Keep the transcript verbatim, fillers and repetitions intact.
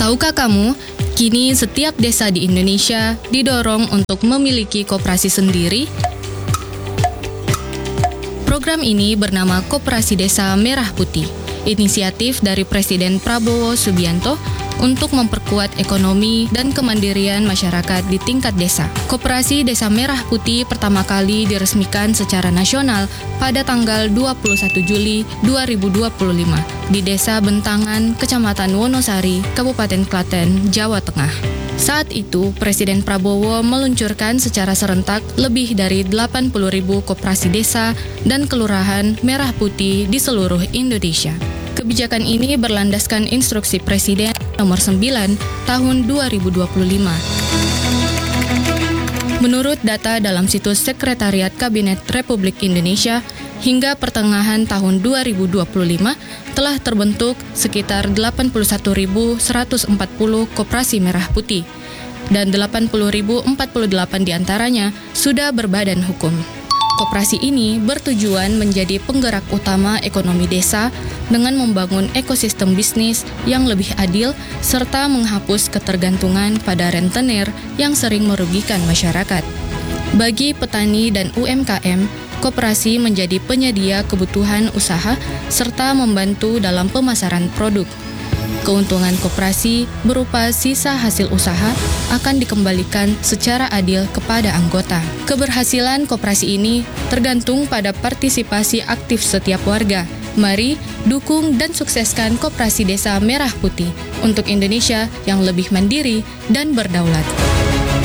Tahukah kamu, kini setiap desa di Indonesia didorong untuk memiliki koperasi sendiri? Program ini bernama Koperasi Desa Merah Putih, inisiatif dari Presiden Prabowo Subianto untuk memperkuat ekonomi dan kemandirian masyarakat di tingkat desa. Koperasi Desa Merah Putih pertama kali diresmikan secara nasional pada tanggal dua puluh satu Juli dua ribu dua puluh lima di Desa Bentangan, Kecamatan Wonosari, Kabupaten Klaten, Jawa Tengah. Saat itu, Presiden Prabowo meluncurkan secara serentak lebih dari delapan puluh ribu koperasi desa dan kelurahan merah putih di seluruh Indonesia. Kebijakan ini berlandaskan instruksi Presiden nomor sembilan tahun dua ribu dua puluh lima. Menurut data dalam situs Sekretariat Kabinet Republik Indonesia, hingga pertengahan tahun dua ribu dua puluh lima telah terbentuk sekitar delapan puluh satu ribu seratus empat puluh koperasi merah putih dan delapan puluh ribu empat puluh delapan diantaranya sudah berbadan hukum. Koperasi ini bertujuan menjadi penggerak utama ekonomi desa dengan membangun ekosistem bisnis yang lebih adil serta menghapus ketergantungan pada rentenir yang sering merugikan masyarakat. Bagi petani dan U M K M, koperasi menjadi penyedia kebutuhan usaha serta membantu dalam pemasaran produk. Keuntungan koperasi berupa sisa hasil usaha akan dikembalikan secara adil kepada anggota. Keberhasilan koperasi ini tergantung pada partisipasi aktif setiap warga. Mari dukung dan sukseskan Koperasi Desa Merah Putih untuk Indonesia yang lebih mandiri dan berdaulat.